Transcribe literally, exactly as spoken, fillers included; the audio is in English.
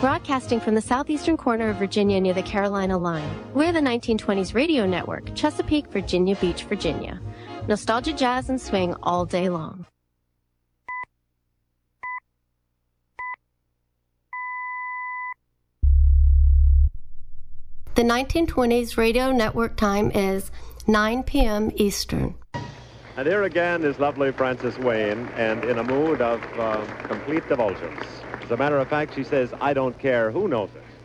Broadcasting from the southeastern corner of Virginia near the Carolina line. We're the nineteen twenties radio network, Chesapeake, Virginia Beach, Virginia. Nostalgia, jazz, and swing all day long. The nineteen twenties radio network time is nine p.m. Eastern. And here again is lovely Frances Wayne, and in a mood of uh, complete divulgence. As a matter of fact, she says, I don't care who knows it.